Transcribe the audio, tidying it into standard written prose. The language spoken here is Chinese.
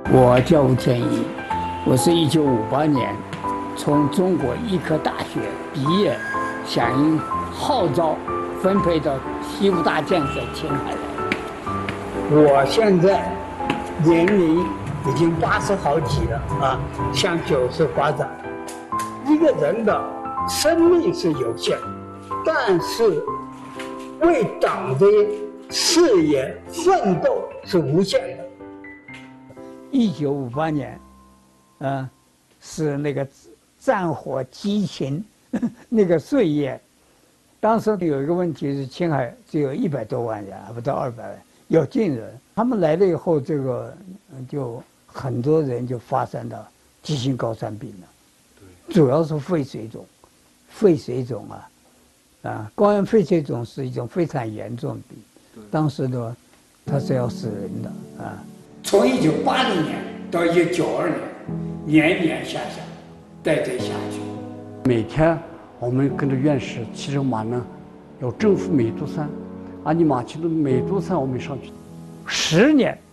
我叫吴天一，我是1958年从中国医科大学毕业，响应号召分配到西部大建设青海来。我现在年龄已经80好几了啊，向90发展。一个人的生命是有限，但是为党的事业奋斗是无限的。1958年，是那个战火激情那个岁月。当时有一个问题是，青海只有100多万人，还不到200万，有劲人。他们来了以后，这个就很多人就发生了急性高山病了，主要是肺水肿。肺水肿高原肺水肿是一种非常严重的病，当时呢，它是要死人的从1980年到1992年，年年下乡，带下去。 每天我们跟着院士骑着马呢，要征服美都山。阿尼玛骑的美都山，我们上去 10年